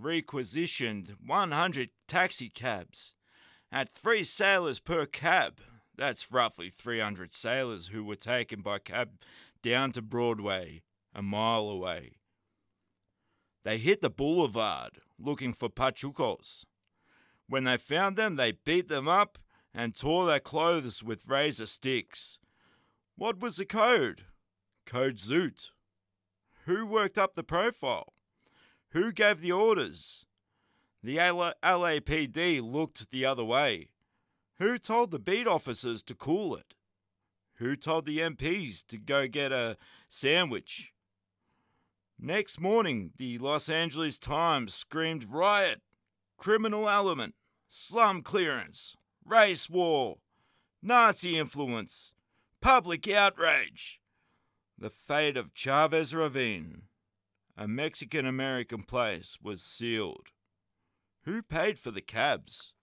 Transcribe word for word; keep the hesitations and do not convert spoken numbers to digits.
and requisitioned one hundred taxi cabs at three sailors per cab. That's roughly three hundred sailors who were taken by cab down to Broadway, a mile away. They hit the boulevard looking for pachucos. When they found them, they beat them up and tore their clothes with razor sticks. What was the code? Code Zoot. Who worked up the profile? Who gave the orders? The L A P D looked the other way. Who told the beat officers to cool it? Who told the M Ps to go get a sandwich? Next morning, the Los Angeles Times screamed riot, criminal element, slum clearance, race war, Nazi influence, public outrage. The fate of Chavez Ravine, a Mexican-American place, was sealed. Who paid for the cabs?